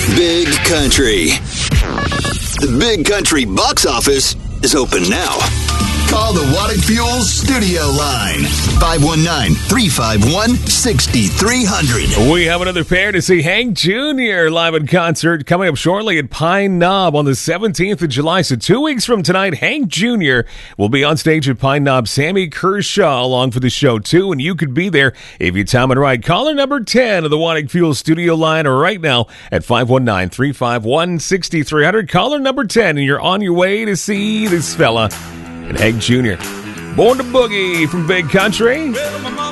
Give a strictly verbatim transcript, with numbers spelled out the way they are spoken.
Big Country. The Big Country box office is open now. Call the Waddick Fuels studio line. five one nine, three five one, six three zero zero. We have another pair to see Hank Junior live in concert coming up shortly at Pine Knob on the seventeenth of July. So two weeks from tonight, Hank Junior will be on stage at Pine Knob. Sammy Kershaw along for the show too, and you could be there if you time it right. Caller number ten of the Waddick Fuels studio line right now at five one nine, three five one, six three zero zero. Caller number ten, and you're on your way to see this fella and Hank Junior Born to Boogie from Big Country.